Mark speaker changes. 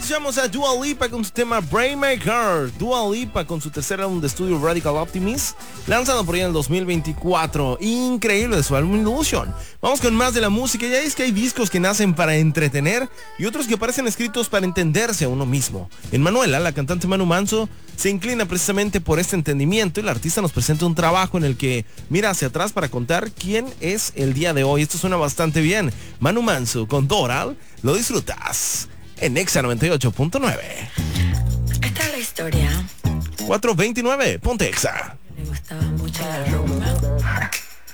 Speaker 1: escuchamos a Dua Lipa con su tema Brainmaker. Dua Lipa con su tercer álbum de estudio Radical Optimist, lanzado por ahí en el 2024. Increíble, su álbum Illusion. Vamos con más de la música. Ya es que hay discos que nacen para entretener y otros que parecen escritos para entenderse a uno mismo. En Manuela, la cantante Manu Manso se inclina precisamente por este entendimiento y la artista nos presenta un trabajo en el que mira hacia atrás para contar quién es el día de hoy. Esto suena bastante bien. Manu Manso con Doral, lo disfrutas en Exa 98.9.
Speaker 2: Esta es la historia.
Speaker 1: 429, ponte Exa.
Speaker 2: Me gustaba mucho la rumba.